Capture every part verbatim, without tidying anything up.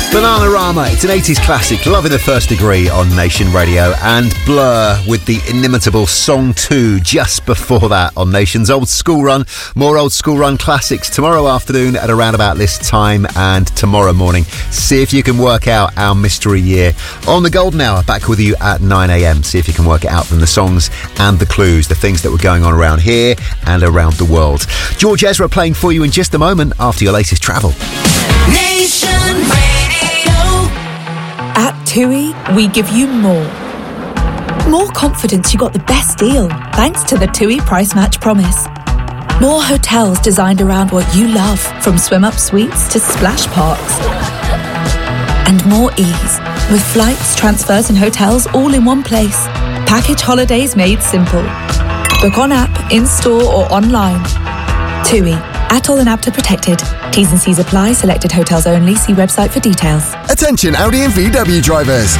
Bananarama, it's an eighties classic, Loving the First Degree on Nation Radio, and Blur with the inimitable Song two just before that on Nation's Old School Run. More Old School Run classics tomorrow afternoon at around about this time and tomorrow morning. See if you can work out our mystery year on the Golden Hour, back with you at nine a.m. See if you can work it out from the songs and the clues, the things that were going on around here and around the world. George Ezra playing for you in just a moment after your latest travel. Nation Radio. At TUI, we give you more. More confidence you got the best deal, thanks to the TUI Price Match Promise. More hotels designed around what you love, from swim-up suites to splash parks. And more ease, with flights, transfers and hotels all in one place. Package holidays made simple. Book on app, in-store or online. TUI. Atoll and A B T A protected. T's and C's apply. Selected hotels only. See website for details. Attention Audi and V W drivers.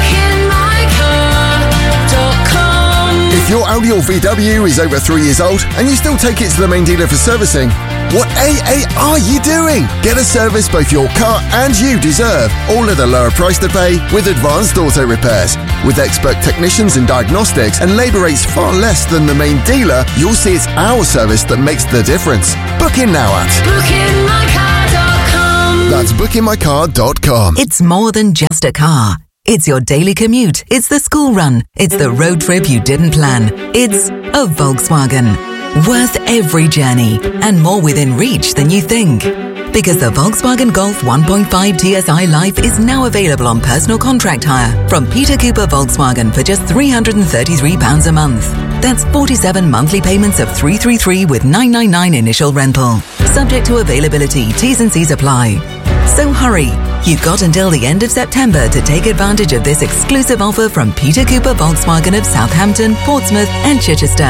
If your Audi or V W is over three years old and you still take it to the main dealer for servicing, what A A are you doing? Get a service both your car and you deserve, all at a lower price to pay with advanced auto repairs. With expert technicians and diagnostics and labour rates far less than the main dealer, you'll see it's our service that makes the difference. Book in now at booking my car dot com. That's booking my car dot com. It's more than just a car. It's your daily commute. It's the school run. It's the road trip you didn't plan. It's a Volkswagen. Worth every journey and more within reach than you think. Because the Volkswagen Golf one point five T S I Life is now available on personal contract hire from Peter Cooper Volkswagen for just three hundred thirty-three pounds a month. That's forty-seven monthly payments of three hundred thirty-three pounds with nine hundred ninety-nine initial rental. Subject to availability, T's and C's apply. So hurry, you've got until the end of September to take advantage of this exclusive offer from Peter Cooper Volkswagen of Southampton, Portsmouth and Chichester.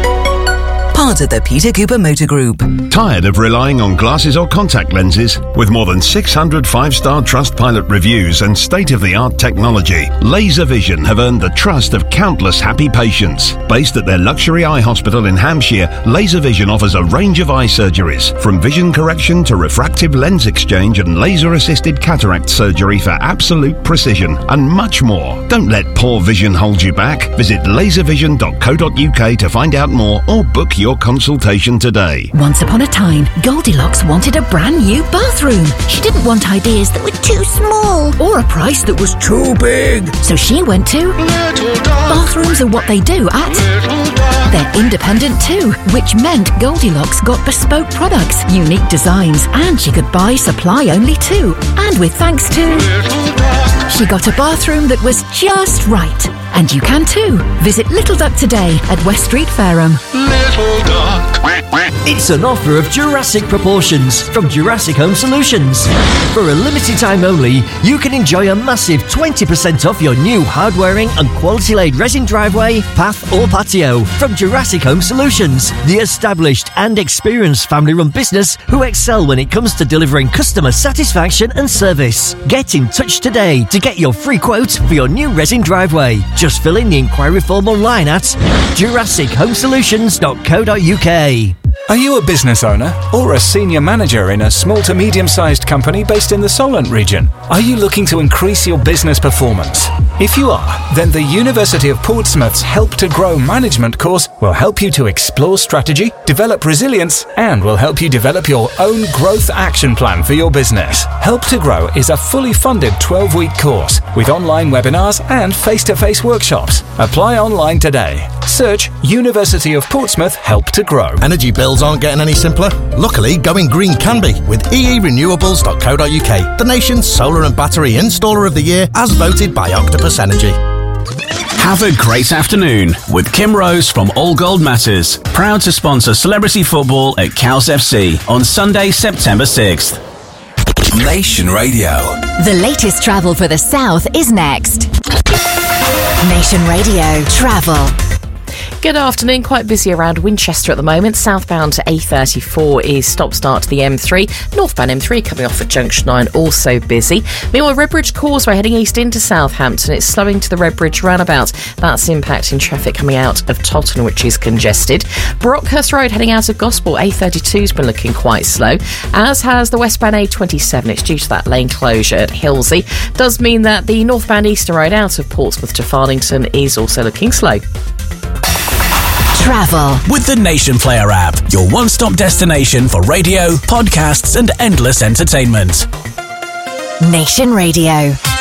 Part of the Peter Cooper Motor Group. Tired of relying on glasses or contact lenses? With more than six hundred five-star Trustpilot reviews and state-of-the-art technology, Laser Vision have earned the trust of countless happy patients. Based at their luxury eye hospital in Hampshire, Laser Vision offers a range of eye surgeries, from vision correction to refractive lens exchange and laser-assisted cataract surgery for absolute precision, and much more. Don't let poor vision hold you back. Visit laser vision dot co dot uk to find out more or book your consultation today. Once upon a time, Goldilocks wanted a brand new bathroom. She didn't want ideas that were too small or a price that was too big. So she went to Little Dog. Bathrooms are what they do at Little Dog. They're independent too, which meant Goldilocks got bespoke products, unique designs, and she could buy supply only too. And with thanks to Little Dog, she got a bathroom that was just right. And you can too. Visit Little Duck today at West Street, Fareham. Little Duck. It's an offer of Jurassic proportions from Jurassic Home Solutions. For a limited time only, you can enjoy a massive twenty percent off your new hard-wearing and quality-laid resin driveway, path or patio from Jurassic Home Solutions, the established and experienced family-run business who excel when it comes to delivering customer satisfaction and service. Get in touch today to get your free quote for your new resin driveway. Just fill in the inquiry form online at jurassic home solutions dot co dot uk. Are you a business owner or a senior manager in a small to medium-sized company based in the Solent region? Are you looking to increase your business performance? If you are, then the University of Portsmouth's Help to Grow management course will help you to explore strategy, develop resilience, and will help you develop your own growth action plan for your business. Help to Grow is a fully funded twelve-week course with online webinars and face-to-face workshops. Apply online today. Search University of Portsmouth Help to Grow. Energy bills aren't getting any simpler. Luckily, going green can be with e e renewables dot co dot uk, the nation's solar and battery installer of the year as voted by Octopus Energy. Have a great afternoon with Kim Rose from All Gold Matters, proud to sponsor celebrity football at Cowes F C on Sunday, September sixth. Nation Radio. The latest travel for the South is next. Nation Radio Travel. Good afternoon. Quite busy around Winchester at the moment. Southbound A thirty-four is stop-start to the M three. Northbound M three coming off at Junction nine, also busy. Meanwhile, Redbridge Causeway heading east into Southampton. It's slowing to the Redbridge roundabout. That's impacting traffic coming out of Tottenham, which is congested. Brockhurst Road heading out of Gospel. A thirty-two's been looking quite slow, as has the westbound A twenty-seven. It's due to that lane closure at Hilsey. Does mean that the northbound Eastern Road out of Portsmouth to Farlington is also looking slow. Travel with the Nation Player app, your one-stop destination for radio, podcasts and endless entertainment. Nation Radio.